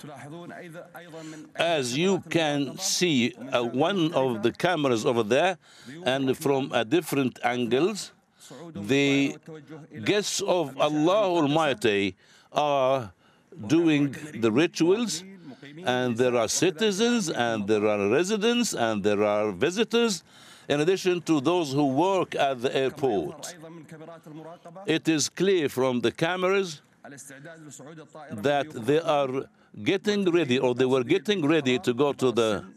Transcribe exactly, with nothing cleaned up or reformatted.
As you can see, uh, one of the cameras over there, and from uh, different angles, the guests of Allah Almighty are doing the rituals, and there are citizens, and there are residents, and there are visitors, in addition to those who work at the airport. It is clear from the cameras that they are getting ready, or they were getting ready to go to the